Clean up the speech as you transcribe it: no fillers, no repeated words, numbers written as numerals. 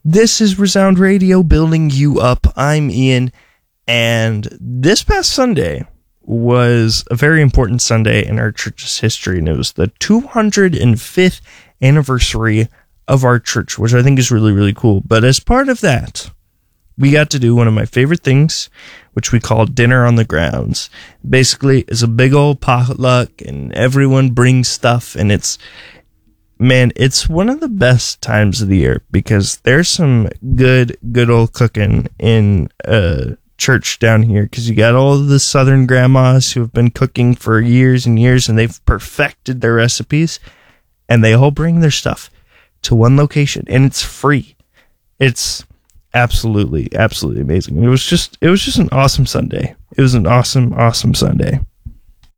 This is Resound Radio, building you up. I'm Ian, and this past Sunday was a very important Sunday in our church's history, and it was the 205th anniversary of our church, which I think is really, really cool. But as part of that, we got to do one of my favorite things, which we call Dinner on the Grounds. Basically, it's a big old potluck, and everyone brings stuff, and it's one of the best times of the year because there's some good old cooking in church down here, because you got all of the southern grandmas who have been cooking for years and years, and they've perfected their recipes, and they all bring their stuff to one location, and it's free. It's absolutely amazing. It was just an awesome Sunday. It was an awesome Sunday.